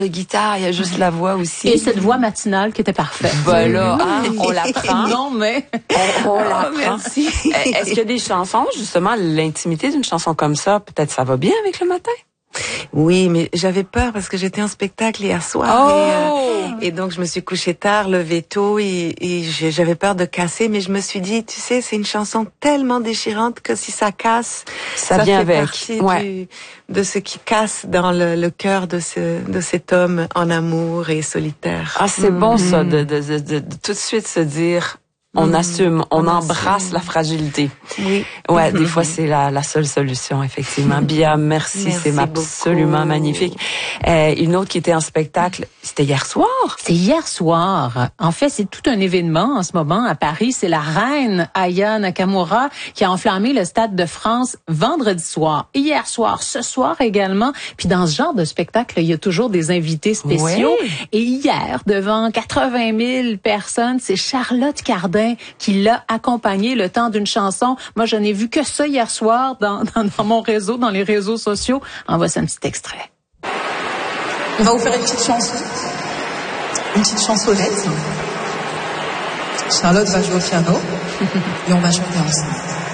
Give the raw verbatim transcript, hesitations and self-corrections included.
de guitare, il y a juste la voix aussi. Et cette voix matinale qui était parfaite. Ben là, hein, on l'apprend. Non, mais on, on oh, l'apprend. merci. Est-ce qu'il y a des chansons, justement, l'intimité d'une chanson comme ça, peut-être ça va bien avec le matin? Oui, mais j'avais peur parce que j'étais en spectacle hier soir oh! et, euh, et donc je me suis couchée tard, levée tôt et, et j'avais peur de casser, mais je me suis dit, tu sais, c'est une chanson tellement déchirante que si ça casse, ça, ça vient fait avec. partie ouais. du, de ce qui casse dans le, le cœur de ce de cet homme en amour et solitaire. Ah, c'est mmh. bon ça, de, de, de, de, de tout de suite se dire. On mmh, assume, on, on embrasse assume. La fragilité. Oui. Ouais, des fois c'est la, la seule solution, effectivement. Bia, merci, merci c'est absolument beaucoup. Magnifique. Euh, une autre qui était en spectacle, c'était hier soir. C'est hier soir. En fait, c'est tout un événement en ce moment à Paris. C'est la reine Aya Nakamura qui a enflammé le Stade de France vendredi soir. Hier soir, ce soir également. Puis dans ce genre de spectacle, il y a toujours des invités spéciaux. Ouais. Et hier, devant quatre-vingt mille personnes, c'est Charlotte Cardin qui l'a accompagné le temps d'une chanson. Moi, je n'ai vu que ça hier soir dans, dans, dans mon réseau, dans les réseaux sociaux. En voici un petit extrait. On va vous faire une petite chanson, une petite chansonnette. Charlotte va jouer au piano et on va chanter ensemble.